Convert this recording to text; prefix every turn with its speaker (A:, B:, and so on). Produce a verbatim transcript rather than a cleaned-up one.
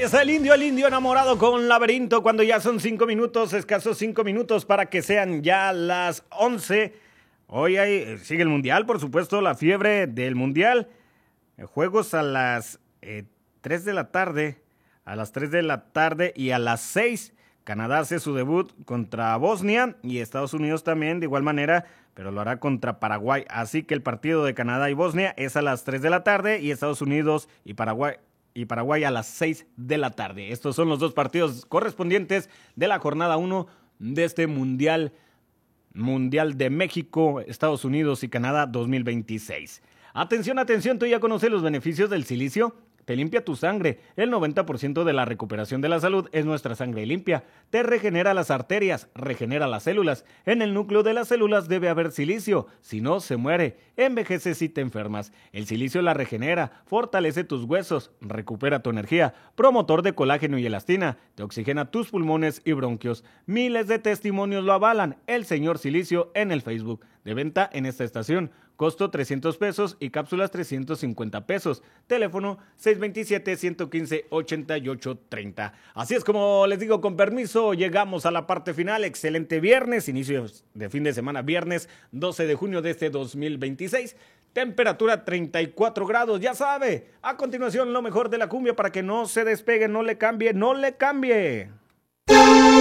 A: está el indio, el indio enamorado con Laberinto, cuando ya son cinco minutos, escasos cinco minutos para que sean ya las once. Hoy hay, sigue el Mundial, por supuesto, la fiebre del Mundial. Juegos a las eh, tres de la tarde, a las tres de la tarde y a las seis. Canadá hace su debut contra Bosnia y Estados Unidos también de igual manera, pero lo hará contra Paraguay. Así que el partido de Canadá y Bosnia es a las tres de la tarde y Estados Unidos y Paraguay y Paraguay a las seis de la tarde. Estos son los dos partidos correspondientes de la jornada uno de este Mundial, Mundial de México, Estados Unidos y Canadá dos mil veintiséis. Atención, atención, ¿tú ya conoces los beneficios del silicio? Te limpia tu sangre. El noventa por ciento de la recuperación de la salud es nuestra sangre limpia. Te regenera las arterias, regenera las células. En el núcleo de las células debe haber silicio, si no se muere. Envejeces y te enfermas. El silicio la regenera, fortalece tus huesos, recupera tu energía, promotor de colágeno y elastina, te oxigena tus pulmones y bronquios. Miles de testimonios lo avalan. El señor Silicio en el Facebook. De venta en esta estación. Costo trescientos pesos y cápsulas trescientos cincuenta pesos. Teléfono seis dos siete, uno uno cinco, ocho ocho tres cero. Así es como les digo, con permiso, llegamos a la parte final. Excelente viernes, inicio de fin de semana, viernes doce de junio de este dos mil veintiséis. Temperatura treinta y cuatro grados, ya sabe. A continuación, lo mejor de la cumbia para que no se despegue, no le cambie, no le cambie.